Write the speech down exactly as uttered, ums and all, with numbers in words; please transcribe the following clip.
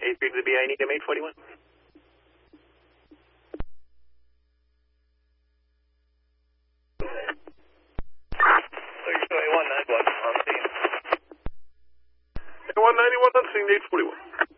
eight three to the B, I need him eight forty-one. one ninety-one on scene, eight forty-one.